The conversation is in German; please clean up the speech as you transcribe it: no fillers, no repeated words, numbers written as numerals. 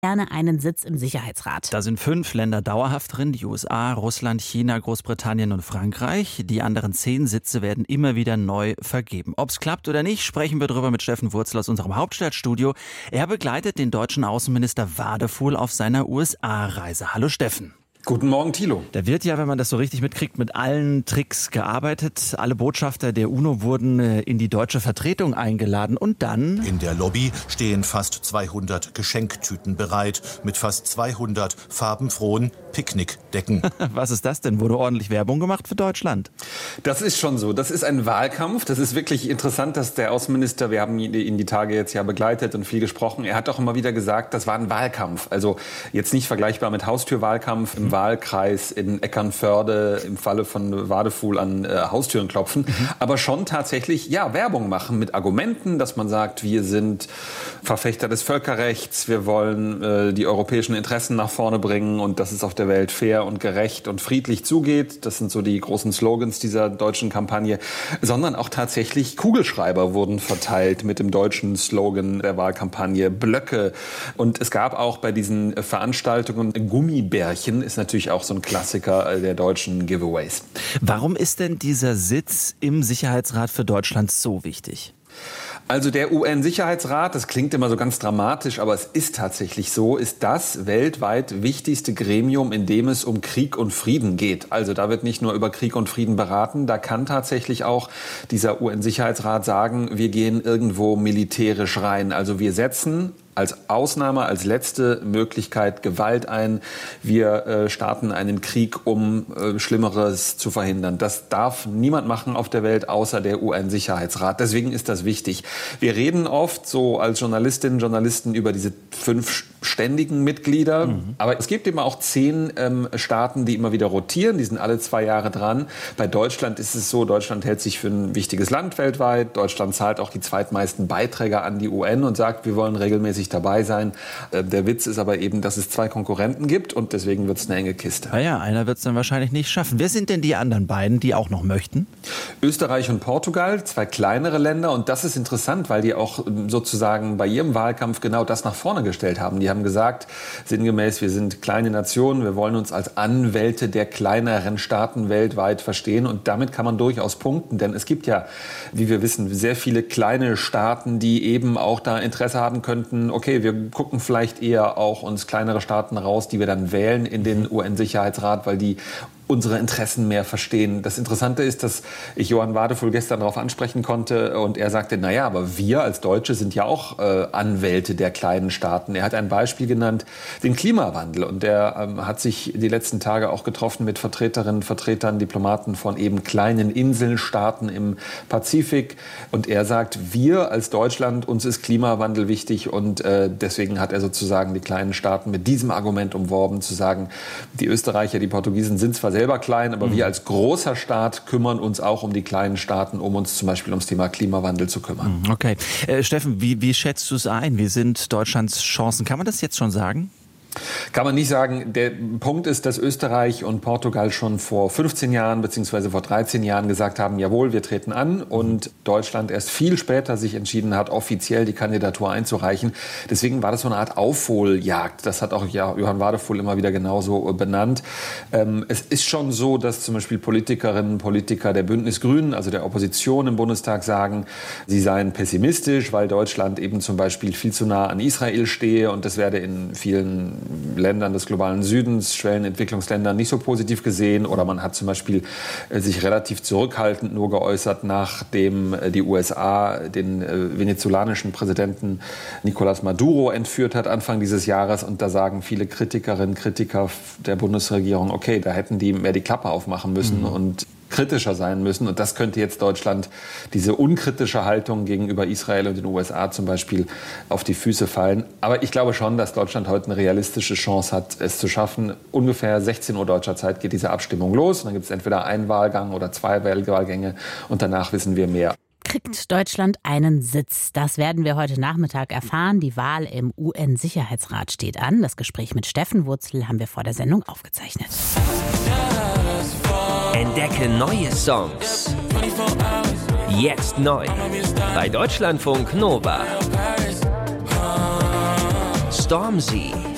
gerne einen Sitz im Sicherheitsrat. Da sind 5 Länder dauerhaft drin, die USA, Russland, China, Großbritannien und Frankreich. Die anderen 10 Sitze werden immer wieder neu vergeben. Ob es klappt oder nicht, sprechen wir darüber mit Steffen Wurzel aus unserem Hauptstadtstudio. Er begleitet den deutschen Außenminister Wadefuhl auf seiner USA-Reise. Hallo Steffen. Guten Morgen, Thilo. Da wird ja, wenn man das so richtig mitkriegt, mit allen Tricks gearbeitet. Alle Botschafter der UNO wurden in die deutsche Vertretung eingeladen und dann... In der Lobby stehen fast 200 Geschenktüten bereit, mit fast 200 farbenfrohen Picknickdecken. Was ist das denn? Wurde ordentlich Werbung gemacht für Deutschland? Das ist schon so. Das ist ein Wahlkampf. Das ist wirklich interessant, dass der Außenminister, wir haben ihn die Tage jetzt ja begleitet und viel gesprochen, er hat auch immer wieder gesagt, das war ein Wahlkampf. Also jetzt nicht vergleichbar mit Haustürwahlkampf im Wahlkreis in Eckernförde im Falle von Wadefuhl an Haustüren klopfen, aber schon tatsächlich Werbung machen mit Argumenten, dass man sagt, wir sind Verfechter des Völkerrechts, wir wollen die europäischen Interessen nach vorne bringen und dass es auf der Welt fair und gerecht und friedlich zugeht. Das sind so die großen Slogans dieser deutschen Kampagne, sondern auch tatsächlich Kugelschreiber wurden verteilt mit dem deutschen Slogan der Wahlkampagne, Blöcke, und es gab auch bei diesen Veranstaltungen Gummibärchen, ist natürlich auch so ein Klassiker der deutschen Giveaways. Warum ist denn dieser Sitz im Sicherheitsrat für Deutschland so wichtig? Also der UN-Sicherheitsrat, das klingt immer so ganz dramatisch, aber es ist tatsächlich so, ist das weltweit wichtigste Gremium, in dem es um Krieg und Frieden geht. Also da wird nicht nur über Krieg und Frieden beraten, da kann tatsächlich auch dieser UN-Sicherheitsrat sagen, wir gehen irgendwo militärisch rein. Also wir setzen als Ausnahme, als letzte Möglichkeit Gewalt ein. Wir starten einen Krieg, um Schlimmeres zu verhindern. Das darf niemand machen auf der Welt, außer der UN-Sicherheitsrat. Deswegen ist das wichtig. Wir reden oft so als Journalistinnen und Journalisten über diese 5 ständigen Mitglieder. Aber es gibt eben auch 10 Staaten, die immer wieder rotieren. Die sind alle 2 Jahre dran. Bei Deutschland ist es so, Deutschland hält sich für ein wichtiges Land weltweit. Deutschland zahlt auch die zweitmeisten Beiträge an die UN und sagt, wir wollen regelmäßig dabei sein. Der Witz ist aber eben, dass es 2 Konkurrenten gibt und deswegen wird es eine enge Kiste. Naja, einer wird es dann wahrscheinlich nicht schaffen. Wer sind denn die anderen beiden, die auch noch möchten? Österreich und Portugal, 2 kleinere Länder, und das ist interessant, weil die auch sozusagen bei ihrem Wahlkampf genau das nach vorne gestellt haben. Die haben gesagt, sinngemäß, wir sind kleine Nationen, wir wollen uns als Anwälte der kleineren Staaten weltweit verstehen, und damit kann man durchaus punkten, denn es gibt ja, wie wir wissen, sehr viele kleine Staaten, die eben auch da Interesse haben könnten, okay, wir gucken vielleicht eher auch uns kleinere Staaten raus, die wir dann wählen in den UN-Sicherheitsrat, weil die unsere Interessen mehr verstehen. Das Interessante ist, dass ich Johann Wadefuhl gestern darauf ansprechen konnte und er sagte, naja, aber wir als Deutsche sind ja auch Anwälte der kleinen Staaten. Er hat ein Beispiel genannt, den Klimawandel, und er hat sich die letzten Tage auch getroffen mit Vertreterinnen, Vertretern, Diplomaten von eben kleinen Inselstaaten im Pazifik, und er sagt, wir als Deutschland, uns ist Klimawandel wichtig, und deswegen hat er sozusagen die kleinen Staaten mit diesem Argument umworben, zu sagen, die Österreicher, die Portugiesen sind zwar selber klein, aber wir als großer Staat kümmern uns auch um die kleinen Staaten, um uns zum Beispiel ums Thema Klimawandel zu kümmern. Okay. Steffen, wie schätzt du es ein? Wie sind Deutschlands Chancen? Kann man das jetzt schon sagen? Kann man nicht sagen. Der Punkt ist, dass Österreich und Portugal schon vor 15 Jahren bzw. vor 13 Jahren gesagt haben, jawohl, wir treten an, und Deutschland erst viel später sich entschieden hat, offiziell die Kandidatur einzureichen. Deswegen war das so eine Art Aufholjagd. Das hat auch Johann Wadefuhl immer wieder genauso benannt. Es ist schon so, dass zum Beispiel Politikerinnen und Politiker der Bündnis Grünen, also der Opposition im Bundestag, sagen, sie seien pessimistisch, weil Deutschland eben zum Beispiel viel zu nah an Israel stehe, und das werde in vielen Ländern des globalen Südens, Schwellenentwicklungsländern, nicht so positiv gesehen. Oder man hat zum Beispiel sich relativ zurückhaltend nur geäußert, nachdem die USA den venezolanischen Präsidenten Nicolás Maduro entführt hat Anfang dieses Jahres. Und da sagen viele Kritikerinnen und Kritiker der Bundesregierung, okay, da hätten die mehr die Klappe aufmachen müssen und kritischer sein müssen. Und das könnte jetzt Deutschland, diese unkritische Haltung gegenüber Israel und den USA zum Beispiel, auf die Füße fallen. Aber ich glaube schon, dass Deutschland heute eine realistische Chance hat, es zu schaffen. Ungefähr 16 Uhr deutscher Zeit geht diese Abstimmung los. Und dann gibt es entweder einen Wahlgang oder 2 Wahlgänge. Und danach wissen wir mehr. Kriegt Deutschland einen Sitz? Das werden wir heute Nachmittag erfahren. Die Wahl im UN-Sicherheitsrat steht an. Das Gespräch mit Steffen Wurzel haben wir vor der Sendung aufgezeichnet. Entdecke neue Songs. Jetzt neu. Bei Deutschlandfunk Nova. Stormzy.